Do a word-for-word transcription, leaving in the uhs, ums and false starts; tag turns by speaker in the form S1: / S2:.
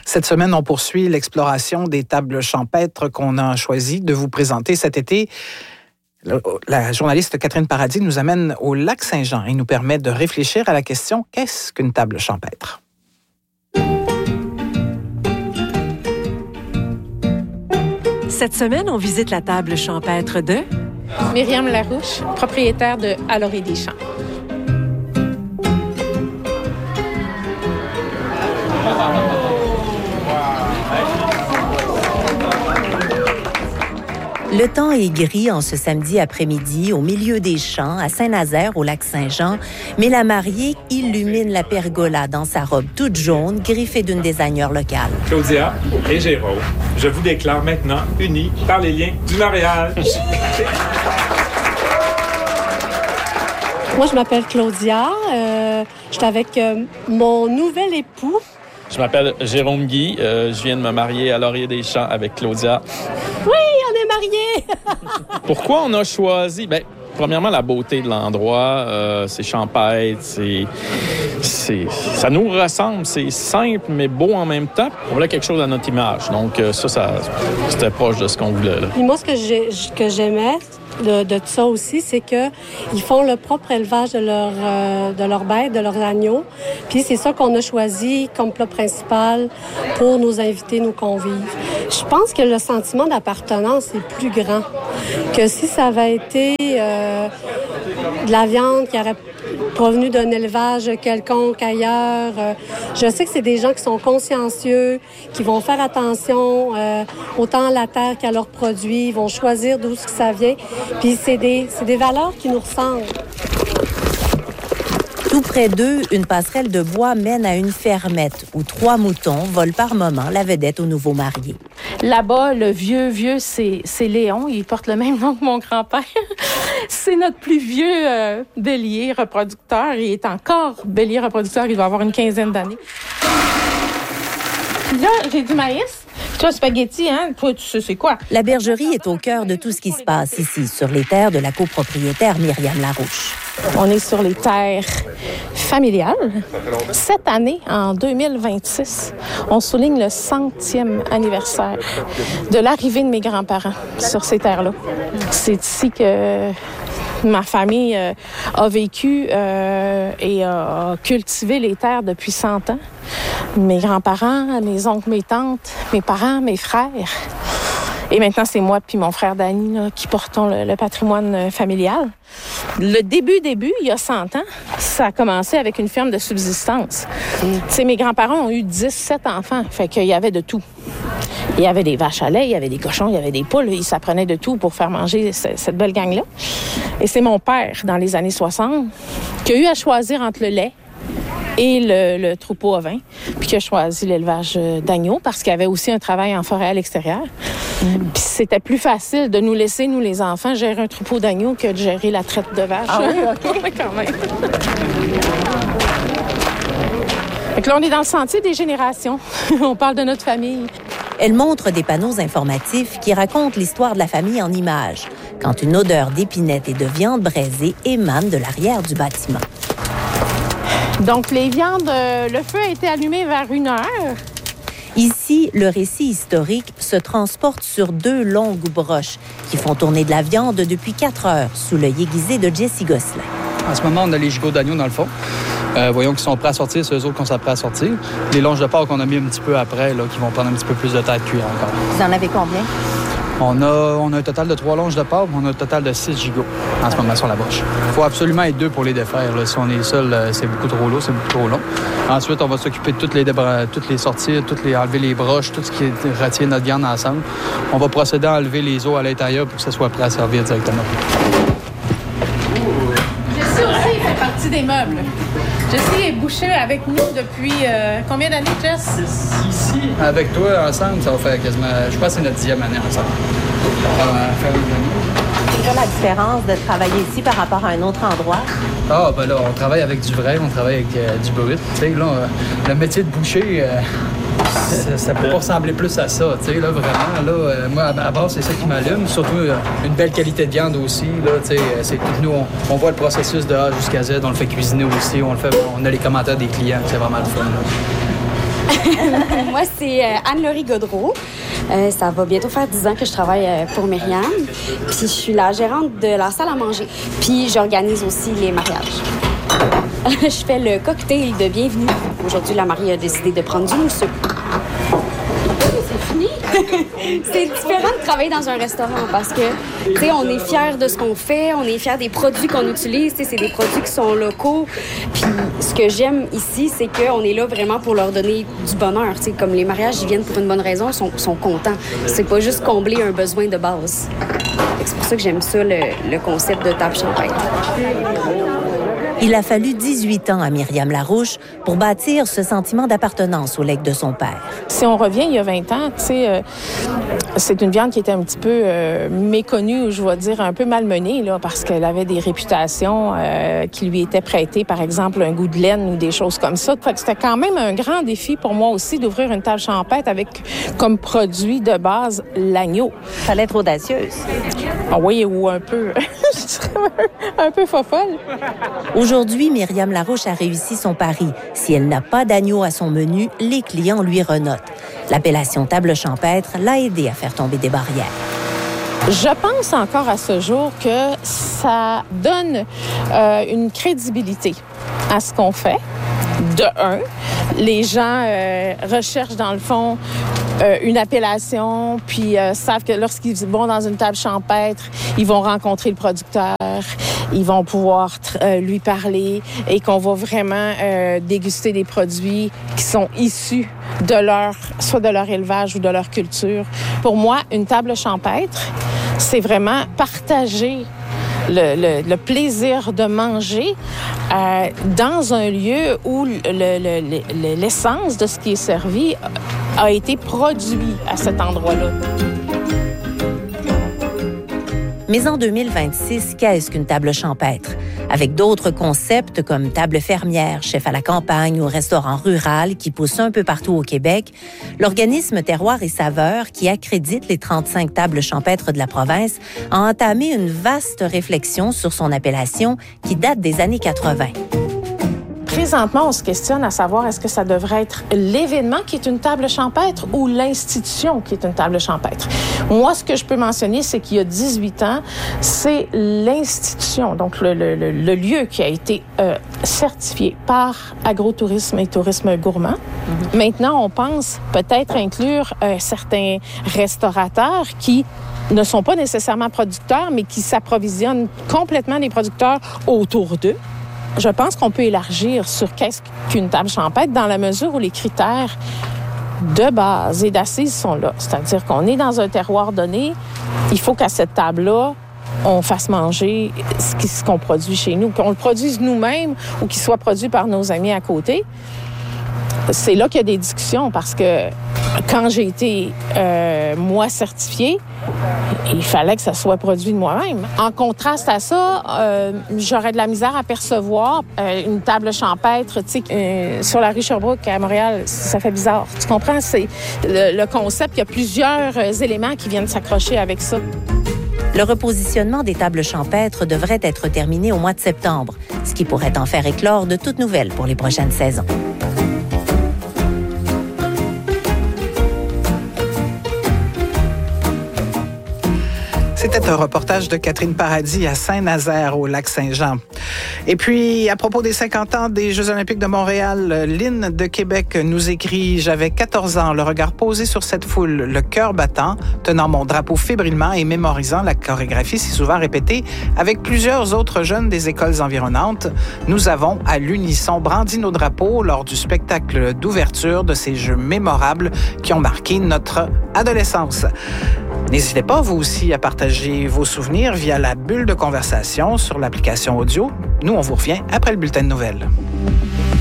S1: Cette semaine, on poursuit l'exploration des tables champêtres qu'on a choisi de vous présenter cet été. La journaliste Catherine Paradis nous amène au lac Saint-Jean et nous permet de réfléchir à la question « Qu'est-ce qu'une table champêtre ?»
S2: Cette semaine, on visite la table champêtre de...
S3: Myriam Larouche, propriétaire de À l'orée des champs.
S4: Le temps est gris en ce samedi après-midi au milieu des champs à Saint-Nazaire au lac Saint-Jean, mais la mariée illumine la pergola dans sa robe toute jaune griffée d'une designer locale.
S5: Claudia et Jérôme, je vous déclare maintenant unis par les liens du mariage.
S3: Moi, je m'appelle Claudia. Euh, je suis avec euh, mon nouvel époux.
S6: Je m'appelle Jérôme Guy. Euh, je viens de me marier à Laurier des Champs avec Claudia.
S3: Oui, on est mariés!
S6: Pourquoi on a choisi? Bien, premièrement, la beauté de l'endroit. Euh, c'est champêtre, c'est, c'est, ça nous ressemble. C'est simple, mais beau en même temps. On voulait quelque chose à notre image. Donc, euh, ça, ça, c'était proche de ce qu'on voulait. Là.
S3: Et moi, ce que, j'ai, que j'aimais de, de ça aussi, c'est qu'ils font le propre élevage de leurs euh, de leurs bêtes, de leurs agneaux. Puis c'est ça qu'on a choisi comme plat principal pour nos invités, nos convives. Je pense que le sentiment d'appartenance est plus grand que si ça avait été euh, de la viande qui aurait provenu d'un élevage quelconque ailleurs. Euh, je sais que c'est des gens qui sont consciencieux, qui vont faire attention euh, autant à la terre qu'à leurs produits, ils vont choisir d'où ça vient. Puis c'est des, c'est des valeurs qui nous ressemblent.
S4: Tout près d'eux, une passerelle de bois mène à une fermette où trois moutons volent par moment la vedette aux nouveaux mariés.
S3: Là-bas, le vieux, vieux, c'est, c'est Léon. Il porte le même nom que mon grand-père. C'est notre plus vieux euh, bélier reproducteur. Il est encore bélier reproducteur. Il doit avoir une quinzaine d'années. Là, j'ai du maïs. Toi, spaghetti, hein? Toi, tu sais c'est quoi?
S4: La bergerie est au cœur de tout ce qui se passe ici, sur les terres de la copropriétaire Myriam Larouche.
S3: On est sur les terres familiales. Cette année, en deux mille vingt-six, on souligne le centième anniversaire de l'arrivée de mes grands-parents sur ces terres-là. C'est ici que ma famille euh, a vécu euh, et a cultivé les terres depuis cent ans. Mes grands-parents, mes oncles, mes tantes, mes parents, mes frères. Et maintenant, c'est moi puis mon frère Danny là, qui portons le, le patrimoine familial. Le début, début, il y a cent ans, ça a commencé avec une ferme de subsistance. Mm. Tu sais, mes grands-parents ont eu dix-sept enfants, fait qu'il y avait de tout. Il y avait des vaches à lait, il y avait des cochons, il y avait des poules. Ils s'apprenaient de tout pour faire manger cette belle gang-là. Et c'est mon père, dans les années soixante, qui a eu à choisir entre le lait et le, le troupeau ovin, puis qui a choisi l'élevage d'agneaux parce qu'il y avait aussi un travail en forêt à l'extérieur. Mm. Puis c'était plus facile de nous laisser, nous les enfants, gérer un troupeau d'agneaux que de gérer la traite de vaches. Ah oui, OK. Quand même. Fait que là, on est dans le sentier des générations. On parle de notre famille.
S4: Elle montre des panneaux informatifs qui racontent l'histoire de la famille en images, quand une odeur d'épinette et de viande braisée émane de l'arrière du bâtiment.
S3: Donc, les viandes, euh, le feu a été allumé vers une heure.
S4: Ici, le récit historique se transporte sur deux longues broches qui font tourner de la viande depuis quatre heures sous l'œil aiguisé de Jessie Gosselin.
S7: En ce moment, on a les gigots d'agneau dans le fond. Euh, voyons qu'ils sont prêts à sortir, c'est eux autres qu'on sont prêts à sortir. Les longes de porc qu'on a mis un petit peu après, là, qui vont prendre un petit peu plus de temps à cuire encore.
S4: Vous en avez combien?
S7: On a, on a un total de trois longes de porc, mais on a un total de six gigots en ce moment sur la broche. Il faut absolument être deux pour les défaire. Là. Si on est seul, c'est beaucoup trop lourd, c'est beaucoup trop long. Ensuite, on va s'occuper de toutes les, débra- toutes les sorties, toutes les, enlever les broches, tout ce qui retient notre viande ensemble. On va procéder à enlever les os à l'intérieur pour que ça soit prêt à servir directement.
S3: Jessie aussi, il fait partie des meubles. Jessie est bouchée avec nous depuis euh, combien d'années, Jess?
S7: Ici, avec toi, ensemble, ça va faire quasiment... Je pense que c'est notre dixième année ensemble. On va faire une année.
S4: C'est quoi la différence de travailler ici par rapport à un autre endroit?
S7: Ah, ben là, on travaille avec du vrai, on travaille avec euh, du brut. Tu sais, là, euh, le métier de boucher, euh, ça, ça peut pas ressembler plus à ça, tu sais, là, vraiment. Là, euh, moi, à la base, c'est ça qui m'allume. Surtout, euh, une belle qualité de viande aussi, là, tu sais, c'est tout. Nous, on, on voit le processus de A jusqu'à Z, on le fait cuisiner aussi, on le fait, on a les commentaires des clients, c'est vraiment le fun, là.
S8: Moi, c'est euh, Anne-Laurie Gaudreau. Euh, ça va bientôt faire dix ans que je travaille euh, pour Myriam. Puis je suis la gérante de la salle à manger. Puis j'organise aussi les mariages. Je fais le cocktail de bienvenue. Aujourd'hui, la mariée a décidé de prendre du mousseux. C'est fini? C'est différent de travailler dans un restaurant parce que, tu sais, on est fiers de ce qu'on fait, on est fiers des produits qu'on utilise, tu sais, c'est des produits qui sont locaux. Puis ce que j'aime ici, c'est qu'on est là vraiment pour leur donner du bonheur, tu sais, comme les mariages, ils viennent pour une bonne raison, ils sont, sont contents. C'est pas juste combler un besoin de base. C'est pour ça que j'aime ça, le, le concept de table champagne.
S4: Il a fallu dix-huit ans à Myriam Larouche pour bâtir ce sentiment d'appartenance au legs de son père.
S3: Si on revient il y a vingt ans, tu sais, euh, c'est une viande qui était un petit peu euh, méconnue, ou je vais dire un peu malmenée, là, parce qu'elle avait des réputations euh, qui lui étaient prêtées, par exemple, un goût de laine ou des choses comme ça. Fait que c'était quand même un grand défi pour moi aussi d'ouvrir une table champêtre avec comme produit de base l'agneau.
S4: Fallait être audacieuse.
S3: Ah oui, ou un peu, je dirais un peu fofolle.
S4: Aujourd'hui, Myriam Larouche a réussi son pari. Si elle n'a pas d'agneau à son menu, les clients lui renotent. L'appellation table champêtre l'a aidé à faire tomber des barrières.
S3: Je pense encore à ce jour que ça donne euh, une crédibilité à ce qu'on fait. De un, les gens euh, recherchent dans le fond euh, une appellation, puis euh, savent que lorsqu'ils vont dans une table champêtre, ils vont rencontrer le producteur, ils vont pouvoir euh, lui parler et qu'on va vraiment euh, déguster des produits qui sont issus de leur, soit de leur élevage ou de leur culture. Pour moi, une table champêtre, c'est vraiment partager Le, le, le plaisir de manger euh, dans un lieu où le, le, le, l'essence de ce qui est servi a été produit à cet endroit-là.
S4: Mais en deux mille vingt-six, qu'est-ce qu'une table champêtre? Avec d'autres concepts comme table fermière, chef à la campagne ou restaurant rural qui poussent un peu partout au Québec, l'organisme Terroir et Saveurs, qui accrédite les trente-cinq tables champêtres de la province, a entamé une vaste réflexion sur son appellation qui date des années quatre-vingt.
S3: Présentement, on se questionne à savoir est-ce que ça devrait être l'événement qui est une table champêtre ou l'institution qui est une table champêtre. Moi, ce que je peux mentionner, c'est qu'il y a dix-huit ans, c'est l'institution, donc le, le, le, le lieu qui a été euh, certifié par Agrotourisme et Tourisme Gourmand. Mm-hmm. Maintenant, on pense peut-être inclure euh, certains restaurateurs qui ne sont pas nécessairement producteurs, mais qui s'approvisionnent complètement des producteurs autour d'eux. Je pense qu'on peut élargir sur qu'est-ce qu'une table champêtre dans la mesure où les critères de base et d'assises sont là. C'est-à-dire qu'on est dans un terroir donné, il faut qu'à cette table-là, on fasse manger ce qu'on produit chez nous, qu'on le produise nous-mêmes ou qu'il soit produit par nos amis à côté. C'est là qu'il y a des discussions parce que quand j'ai été, euh, moi, certifiée, il fallait que ça soit produit de moi-même. En contraste à ça, euh, j'aurais de la misère à percevoir euh, une table champêtre, tu sais, euh, sur la rue Sherbrooke à Montréal. Ça fait bizarre. Tu comprends? C'est le, le concept. Il y a plusieurs euh, éléments qui viennent s'accrocher avec ça.
S4: Le repositionnement des tables champêtres devrait être terminé au mois de septembre, ce qui pourrait en faire éclore de toutes nouvelles pour les prochaines saisons.
S1: C'était un reportage de Catherine Paradis à Saint-Nazaire, au Lac-Saint-Jean. Et puis, à propos des cinquante ans des Jeux olympiques de Montréal, Lynn de Québec nous écrit « J'avais quatorze ans, le regard posé sur cette foule, le cœur battant, tenant mon drapeau fébrilement et mémorisant la chorégraphie si souvent répétée avec plusieurs autres jeunes des écoles environnantes. Nous avons, à l'unisson, brandi nos drapeaux lors du spectacle d'ouverture de ces Jeux mémorables qui ont marqué notre adolescence. » N'hésitez pas, vous aussi, à partager vos souvenirs via la bulle de conversation sur l'application audio. Nous, on vous revient après le bulletin de nouvelles.